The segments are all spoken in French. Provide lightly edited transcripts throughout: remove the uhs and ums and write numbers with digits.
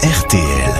RTL.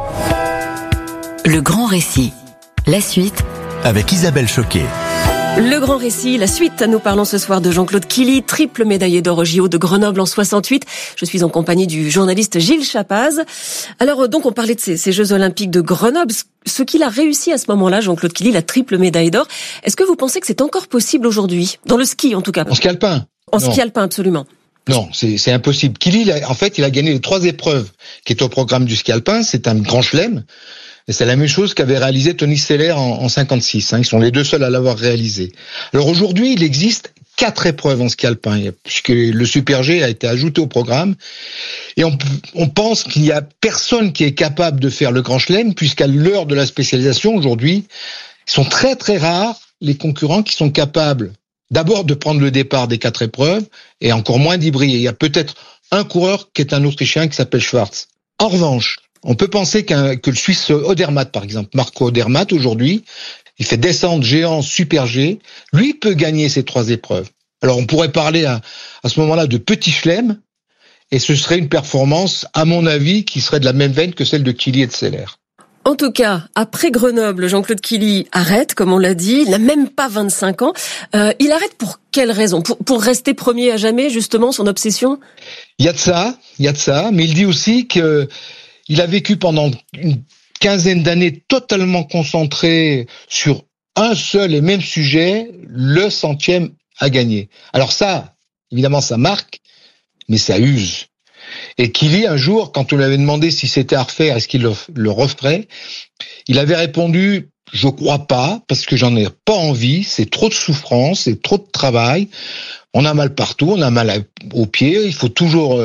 Le grand récit. La suite. Avec Isabelle Choquet. Le grand récit, la suite. Nous parlons ce soir de Jean-Claude Killy, triple médaillé d'or aux JO de Grenoble en 68. Je suis en compagnie du journaliste Gilles Chapaz. Alors donc on parlait de ces Jeux Olympiques de Grenoble. Ce qu'il a réussi à ce moment-là, Jean-Claude Killy, la triple médaille d'or. Est-ce que vous pensez que c'est encore possible aujourd'hui? Dans le ski en tout cas. En ski alpin. En ski alpin, absolument. Non, c'est impossible. Killy, il a gagné les 3 épreuves qui est au programme du ski alpin. C'est un grand chelem. Et c'est la même chose qu'avait réalisé Tony Seller en 56. Ils sont les deux seuls à l'avoir réalisé. Alors aujourd'hui, il existe 4 épreuves en ski alpin, puisque le Super G a été ajouté au programme. Et on pense qu'il n'y a personne qui est capable de faire le grand chelem, puisqu'à l'heure de la spécialisation, aujourd'hui, ils sont très très rares les concurrents qui sont capables d'abord de prendre le départ des 4 épreuves, et encore moins d'y briller. Il y a peut-être un coureur qui est un Autrichien qui s'appelle Schwarz. En revanche, on peut penser que le Suisse Odermatt, par exemple, Marco Odermatt, aujourd'hui, il fait descente géant Super G, lui peut gagner ces 3 épreuves. Alors on pourrait parler à ce moment-là de petit chelem, et ce serait une performance, à mon avis, qui serait de la même veine que celle de Killy et de Seller. En tout cas, après Grenoble, Jean-Claude Killy arrête, comme on l'a dit. Il n'a même pas 25 ans. Il arrête pour quelle raison? Pour rester premier à jamais, justement, son obsession? Il y a de ça, mais il dit aussi que il a vécu pendant une quinzaine d'années totalement concentré sur un seul et même sujet, le 100e à gagner. Alors ça, évidemment, ça marque, mais ça use. Et Killy, un jour, quand on lui avait demandé si c'était à refaire, est-ce qu'il le referait, il avait répondu « Je crois pas, parce que j'en ai pas envie, c'est trop de souffrance, c'est trop de travail, on a mal partout, on a mal aux pieds, il faut toujours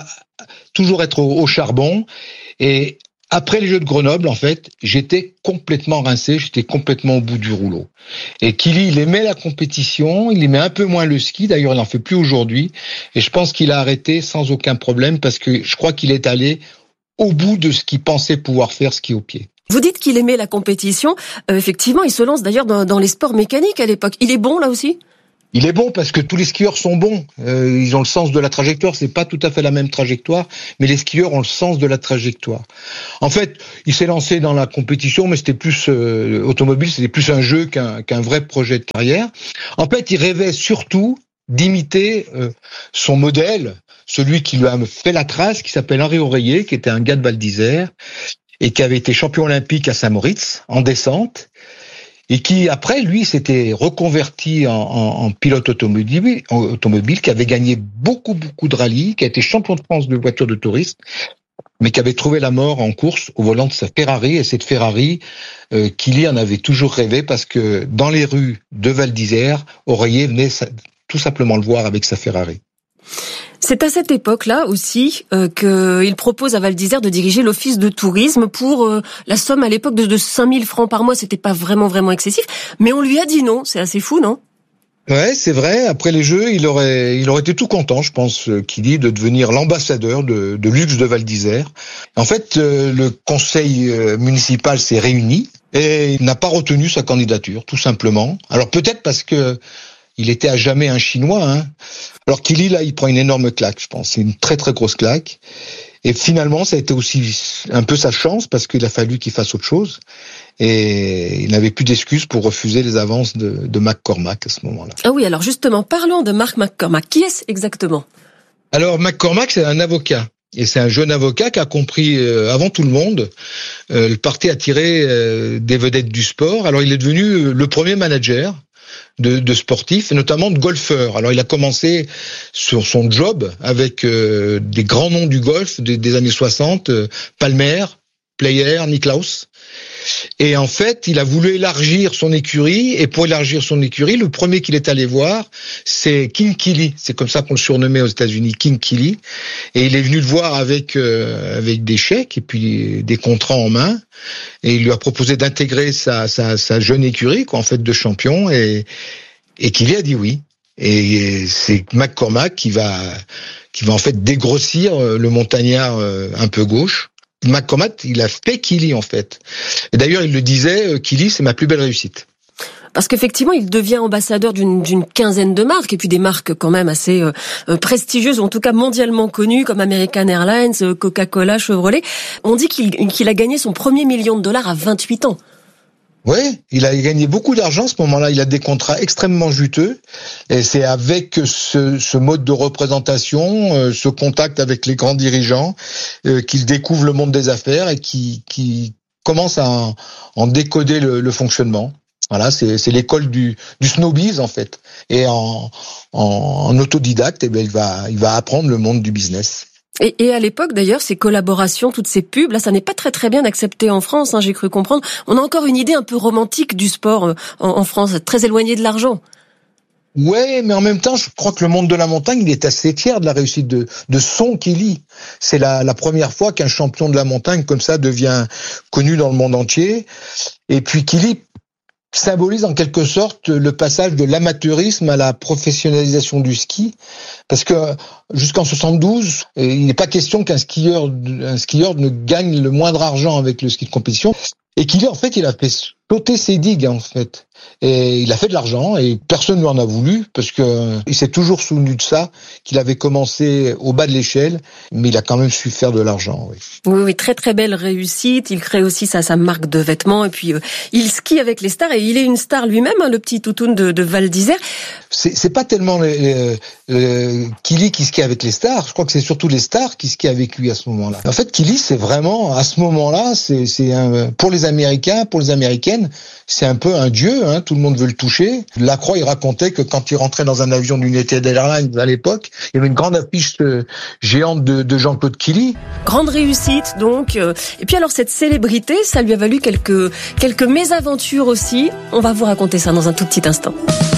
être au charbon. » Et après les Jeux de Grenoble, en fait, j'étais complètement rincé, j'étais complètement au bout du rouleau. Et Killy, il aimait la compétition, il aimait un peu moins le ski, d'ailleurs il n'en fait plus aujourd'hui, et je pense qu'il a arrêté sans aucun problème, parce que je crois qu'il est allé au bout de ce qu'il pensait pouvoir faire ski au pied. Vous dites qu'il aimait la compétition, effectivement, il se lance d'ailleurs dans les sports mécaniques à l'époque. Il est bon là aussi ? Il est bon parce que tous les skieurs sont bons. Ils ont le sens de la trajectoire. C'est pas tout à fait la même trajectoire, mais les skieurs ont le sens de la trajectoire. En fait, il s'est lancé dans la compétition, mais c'était plus automobile, c'était plus un jeu qu'un vrai projet de carrière. En fait, il rêvait surtout d'imiter son modèle, celui qui lui a fait la trace, qui s'appelle Henri Oreiller, qui était un gars de Val d'Isère et qui avait été champion olympique à Saint-Moritz en descente. Et qui, après, lui, s'était reconverti en pilote automobile, qui avait gagné beaucoup de rallyes, qui a été champion de France de voiture de tourisme, mais qui avait trouvé la mort en course au volant de sa Ferrari. Et cette Ferrari, Killy en avait toujours rêvé, parce que dans les rues de Val d'Isère, Oreiller venait tout simplement le voir avec sa Ferrari. C'est à cette époque-là aussi qu'il propose à Val d'Isère de diriger l'office de tourisme pour la somme à l'époque de 5 000 francs par mois. C'était pas vraiment excessif, mais on lui a dit non. C'est assez fou, non? Ouais, c'est vrai. Après les Jeux, il aurait été tout content, je pense, Killy, de devenir l'ambassadeur de luxe de Val d'Isère. En fait, le conseil municipal s'est réuni et il n'a pas retenu sa candidature, tout simplement. Alors peut-être parce que il était à jamais un Chinois. Alors Killy, là, il prend une énorme claque, je pense. C'est une très très grosse claque. Et finalement, ça a été aussi un peu sa chance, parce qu'il a fallu qu'il fasse autre chose. Et il n'avait plus d'excuses pour refuser les avances de McCormack à ce moment-là. Ah oui, alors justement, parlons de Mark McCormack. Qui est-ce exactement? Alors McCormack, c'est un avocat. Et c'est un jeune avocat qui a compris avant tout le monde le parti attiré des vedettes du sport. Alors il est devenu le premier manager de sportifs, et notamment de golfeurs. Alors il a commencé sur son job avec des grands noms du golf des années 60, Palmer, Player, Nicklaus. Et en fait, il a voulu élargir son écurie, et pour élargir son écurie, le premier qu'il est allé voir, c'est King Killy. C'est comme ça qu'on le surnommait aux États-Unis, King Killy. Et il est venu le voir avec des chèques et puis des contrats en main, et il lui a proposé d'intégrer sa jeune écurie, en fait, de champion, et Killy a dit oui. Et c'est McCormack qui va en fait dégrossir le montagnard un peu gauche. McCormack, il a fait Killy, en fait. Et d'ailleurs, il le disait, Killy, c'est ma plus belle réussite. Parce qu'effectivement, il devient ambassadeur d'une quinzaine de marques, et puis des marques quand même assez prestigieuses, ou en tout cas mondialement connues, comme American Airlines, Coca-Cola, Chevrolet. On dit qu'il a gagné son premier $1 million à 28 ans. Oui, il a gagné beaucoup d'argent à ce moment-là. Il a des contrats extrêmement juteux. Et c'est avec ce mode de représentation, ce contact avec les grands dirigeants, qu'il découvre le monde des affaires et qui commence à en décoder le fonctionnement. Voilà, c'est l'école du snobisme en fait. Et en autodidacte, eh bien, il va apprendre le monde du business. Et à l'époque, d'ailleurs, ces collaborations, toutes ces pubs, là, ça n'est pas très bien accepté en France, hein, j'ai cru comprendre. On a encore une idée un peu romantique du sport en France, très éloignée de l'argent. Ouais, mais en même temps, je crois que le monde de la montagne, il est assez fier de la réussite de son Killy. C'est la première fois qu'un champion de la montagne comme ça devient connu dans le monde entier. Et puis Killy symbolise en quelque sorte le passage de l'amateurisme à la professionnalisation du ski, parce que jusqu'en 72, il n'est pas question qu'un skieur ne gagne le moindre argent avec le ski de compétition. Et qu'il en fait, il a fait sauter ses digues en fait, et il a fait de l'argent et personne ne lui en a voulu parce que il s'est toujours souvenu de ça, qu'il avait commencé au bas de l'échelle, mais il a quand même su faire de l'argent. Oui, très belle réussite. Il crée aussi sa marque de vêtements et puis il skie avec les stars et il est une star lui-même, hein, le petit toutoun de Val d'Isère. C'est pas tellement Killy qui skie avec les stars. Je crois que c'est surtout les stars qui skient avec lui à ce moment-là. En fait, Killy, c'est vraiment à ce moment-là, c'est pour les Américains, pour les Américaines, c'est un peu un dieu. Hein, tout le monde veut le toucher. Lacroix, il racontait que quand il rentrait dans un avion d'United Airlines à l'époque, il y avait une grande affiche géante de Jean-Claude Killy. Grande réussite donc. Et puis alors cette célébrité, ça lui a valu quelques mésaventures aussi. On va vous raconter ça dans un tout petit instant.